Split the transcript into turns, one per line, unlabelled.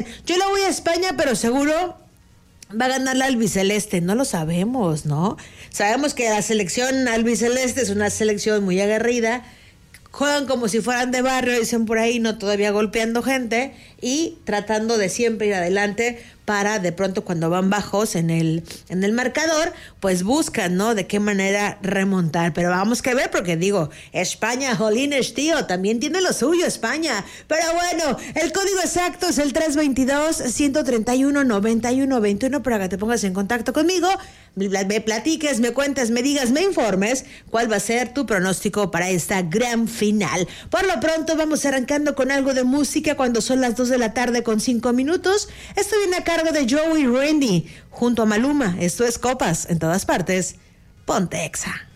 Yo le voy a España, pero seguro va a ganar la albiceleste. No lo sabemos, ¿no? Sabemos que la selección albiceleste es una selección muy aguerrida. Juegan como si fueran de barrio, dicen por ahí, no todavía golpeando gente y tratando de siempre ir adelante para de pronto cuando van bajos en el marcador, pues buscan, ¿no? De qué manera remontar. Pero vamos que ver, porque digo, España, jolines, tío, también tiene lo suyo España. Pero bueno, el código exacto es el 322-131-9121 para que te pongas en contacto conmigo, me platiques, me cuentes, me digas, me informes cuál va a ser tu pronóstico para esta gran final. Por lo pronto vamos arrancando con algo de música cuando son las 2 de la tarde con 5 minutos. Esto viene a cargo de Joey Randy junto a Maluma. Esto es Copas en todas partes. Ponte Exa.